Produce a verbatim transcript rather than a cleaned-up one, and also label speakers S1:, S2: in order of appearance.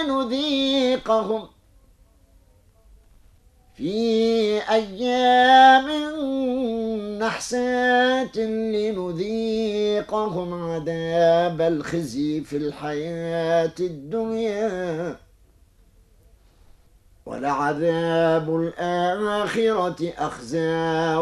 S1: نذيقهم في أيام نحسات لنذيقهم عذاب الخزي في الحياة الدنيا ولعذاب الآخرة أخزى